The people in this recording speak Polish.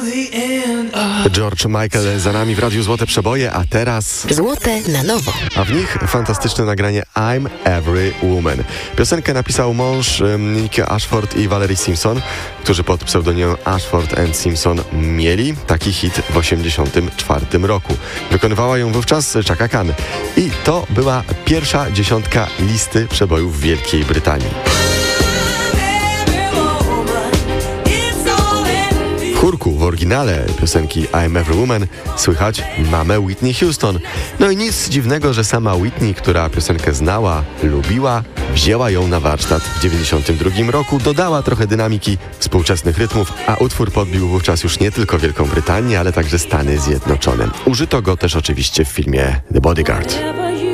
George Michael za nami w Radiu Złote Przeboje, a teraz... Złote na nowo. A w nich fantastyczne nagranie I'm Every Woman. Piosenkę napisał mąż Nicky Ashford i Valerie Simpson, którzy pod pseudonimem Ashford and Simpson mieli taki hit w 1984 roku. Wykonywała ją wówczas Chaka Khan. I to była pierwsza dziesiątka listy przebojów w Wielkiej Brytanii. W chórku w oryginale piosenki I'm Every Woman słychać mamę Whitney Houston. No i nic dziwnego, że sama Whitney, która piosenkę znała, lubiła, wzięła ją na warsztat w 1992 roku, dodała trochę dynamiki współczesnych rytmów, a utwór podbił wówczas już nie tylko Wielką Brytanię, ale także Stany Zjednoczone. Użyto go też oczywiście w filmie The Bodyguard.